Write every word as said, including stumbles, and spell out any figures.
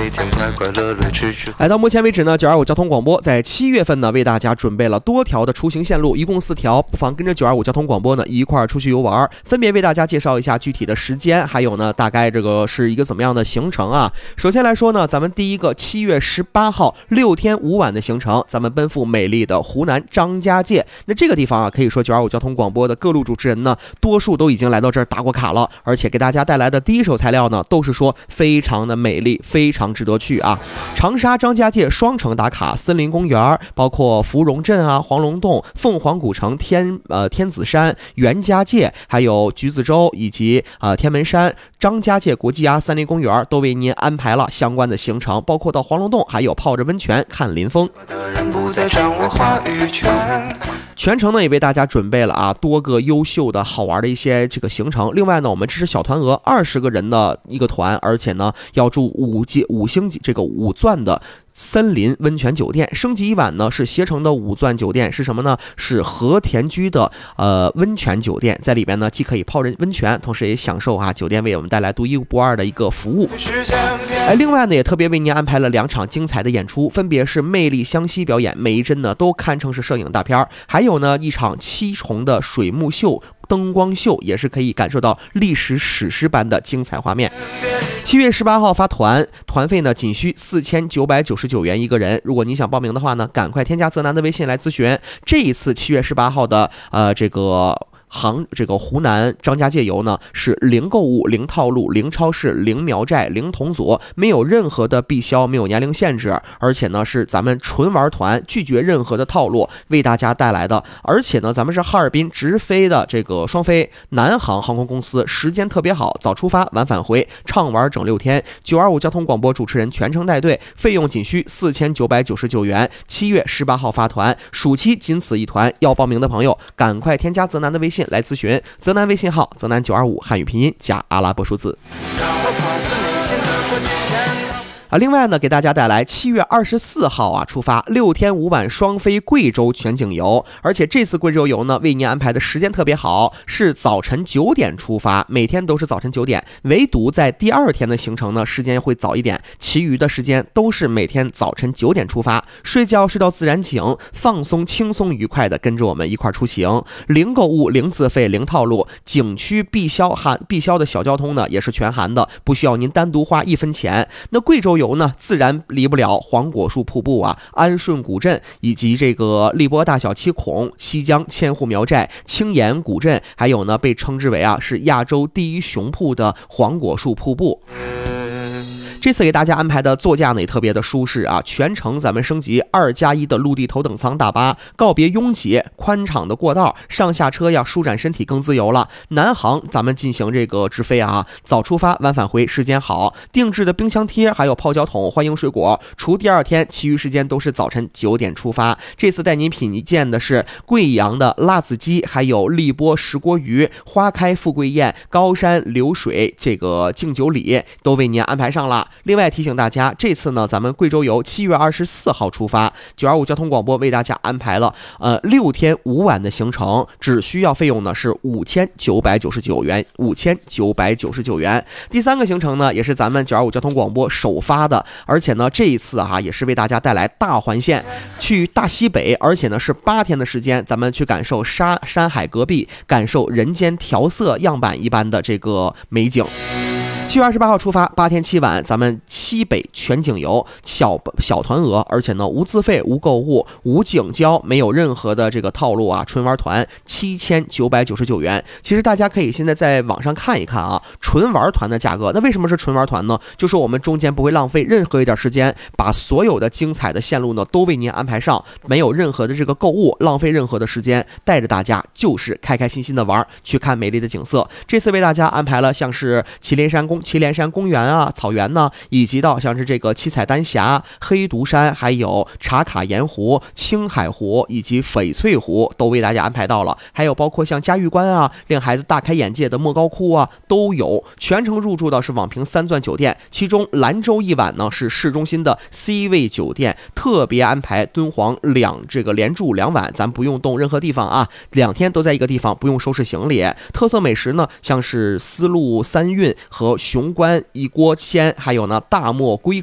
每天快快乐乐吃吃。 来到目前为止呢，九二五交通广播在七月份呢为大家准备了多条的出行线路，一共四条，不妨跟着九二五交通广播呢一块儿出去游玩，分别为大家介绍一下具体的时间，还有呢大概这个是一个怎么样的行程啊。首先来说呢，咱们第一个七月十八号六天五晚的行程，咱们奔赴美丽的湖南张家界。那这个地方啊，可以说九二五交通广播的各路主持人呢，多数都已经来到这儿打过卡了，而且给大家带来的第一手材料呢，都是说非常的美丽，非常值得去啊。长沙张家界双城打卡，森林公园，包括芙蓉镇啊、黄龙洞、凤凰古城、天呃天子山、袁家界，还有橘子洲以及呃天门山、张家界国际啊森林公园都为您安排了相关的行程，包括到黄龙洞，还有泡着温泉看林峰。全程呢也为大家准备了啊多个优秀的好玩的一些这个行程。另外呢，我们这是小团额二十个人的一个团，而且呢要住五级五星级这个五钻的森林温泉酒店，升级一晚呢是携程的五钻酒店，是什么呢？是和田居的呃温泉酒店，在里边呢既可以泡人温泉，同时也享受啊酒店为我们带来独一无二的一个服务。哎，另外呢也特别为您安排了两场精彩的演出，分别是魅力湘西表演，每一帧呢都堪称是摄影大片，还有呢一场七重的水幕秀。灯光秀也是可以感受到历史史诗般的精彩画面。七月十八号发团，团费呢仅需四千九百九十九元一个人。如果你想报名的话呢，赶快添加泽南的微信来咨询。这一次七月十八号的呃这个。杭这个湖南张家界游呢是零购物、零套路、零超市、零苗寨、零同组，没有任何的必销，没有年龄限制，而且呢是咱们纯玩团，拒绝任何的套路，为大家带来的。而且呢，咱们是哈尔滨直飞的这个双飞，南航航空公司，时间特别好，早出发晚返回，畅玩整六天。九二五交通广播主持人全程带队，费用仅需四千九百九十九元。七月十八号发团，暑期仅此一团。要报名的朋友，赶快添加泽南的微信来咨询，泽南微信号泽南九二五汉语拼音加阿拉伯数字。啊，另外呢，给大家带来七月二十四号啊出发，六天五晚双飞贵州全景游，而且这次贵州游呢为您安排的时间特别好，是早晨九点出发，每天都是早晨九点，唯独在第二天的行程呢时间会早一点，其余的时间都是每天早晨九点出发，睡觉睡到自然醒，放松轻松愉快的跟着我们一块出行，零购物、零自费、零套路，景区必销含必销的小交通呢也是全含的，不需要您单独花一分钱。那贵州游呢自然离不了黄果树瀑布啊、安顺古镇以及这个荔波大小七孔、西江千户苗寨、青岩古镇，还有呢被称之为啊是亚洲第一雄瀑的黄果树瀑布。这次给大家安排的座驾呢也特别的舒适啊，全程咱们升级二加一的陆地头等舱大巴，告别拥挤宽敞的过道，上下车要舒展身体更自由了。南航咱们进行这个直飞啊，早出发晚返回，时间好，定制的冰箱贴还有泡脚桶、欢迎水果，除第二天其余时间都是早晨九点出发。这次带您品鉴的是贵阳的辣子鸡，还有荔波石锅鱼、花开富贵宴、高山流水这个敬酒礼都为您安排上了。另外提醒大家，这次呢咱们贵州游七月二十四号出发，九二五交通广播为大家安排了呃六天五晚的行程，只需要费用呢是五千九百九十九元，五千九百九十九元。第三个行程呢也是咱们九二五交通广播首发的，而且呢这一次啊也是为大家带来大环线，去大西北，而且呢是八天的时间，咱们去感受沙山海戈壁，感受人间调色样板一般的这个美景。七月二十八号出发，八天七晚，咱们西北全景游，小小团额，而且呢无自费、无购物、无景交，没有任何的这个套路啊，纯玩团，七千九百九十九元。其实大家可以现在在网上看一看啊，纯玩团的价格。那为什么是纯玩团呢？就是我们中间不会浪费任何一点时间，把所有的精彩的线路呢都为您安排上，没有任何的这个购物，浪费任何的时间，带着大家就是开开心心的玩，去看美丽的景色。这次为大家安排了像是祁连山公祁连山公园啊、草原呢，以及到像是这个七彩丹霞、黑独山，还有茶卡盐湖、青海湖以及翡翠湖都为大家安排到了，还有包括像嘉峪关啊，令孩子大开眼界的莫高窟啊都有。全程入住的是网评三钻酒店，其中兰州一晚呢是市中心的 C 位酒店，特别安排敦煌两这个连住两晚，咱不用动任何地方啊，两天都在一个地方，不用收拾行李。特色美食呢像是丝路三韵和雄关一锅鲜，还有呢大漠龟